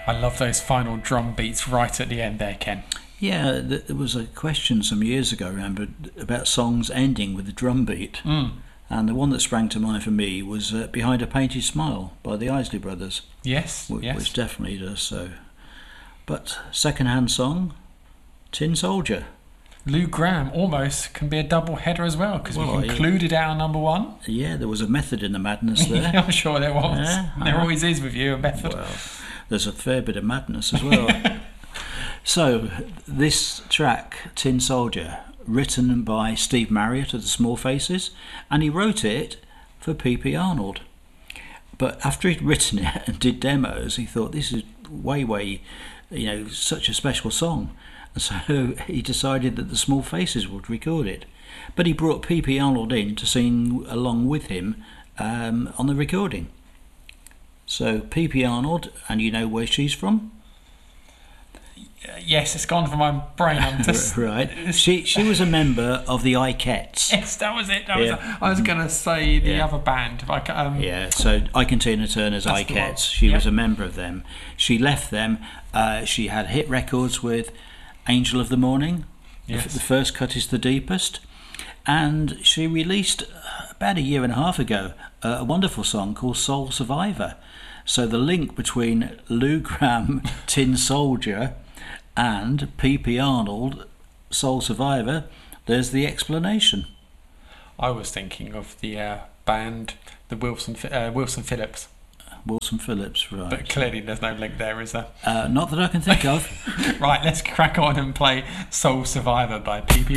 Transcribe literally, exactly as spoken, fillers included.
I love those final drum beats right at the end there, Ken. Yeah, there was a question some years ago, I remember, about songs ending with a drum beat. Mm. And the one that sprang to mind for me was uh, Behind a Painted Smile by the Isley Brothers. Yes, which, yes. Which definitely does so. But second-hand song, Tin Soldier. Lou Gramm almost can be a double header as well, because Well, we concluded yeah. our number one. Yeah, there was a method in the madness there. I'm sure there was. Yeah, there uh, always is with you, a method. Well, there's a fair bit of madness as well. So, this track, Tin Soldier, written by Steve Marriott of the Small Faces, and he wrote it for P P Arnold. But after he'd written it and did demos, he thought, this is way, way, you know, such a special song. And so he decided that the Small Faces would record it. But he brought P P Arnold in to sing along with him um, on the recording. So P P Arnold, and you know where she's from? Yes, it's gone from my brain. I'm just right. She she was a member of the Ikettes. Yes, that was it. That Yeah. was, I was going to say the Yeah. other band. If I ca- um, Yeah, so Ike and Tina Turner's That's the one. Ikettes. She Yep. was a member of them. She left them. Uh, she had hit records with Angel of the Morning. The f- Yes. The first cut is the deepest. And she released uh, about a year and a half ago uh, a wonderful song called Soul Survivor. So the link between Lou Gramm, Tin Soldier, and P P Arnold, Soul Survivor, there's the explanation. I was thinking of the uh, band, the Wilson uh, Wilson Phillips, Wilson Phillips, right. but clearly there's no link there, is there? Uh, not that I can think of. Right, let's crack on and play Soul Survivor by P P